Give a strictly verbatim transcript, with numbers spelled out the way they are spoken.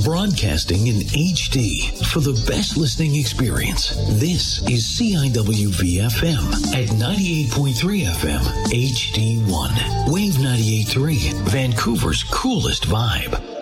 broadcasting in H D for the best listening experience. This is C I W V F M at ninety-eight point three F M, H D one. Wave ninety-eight point three, Vancouver's coolest vibe.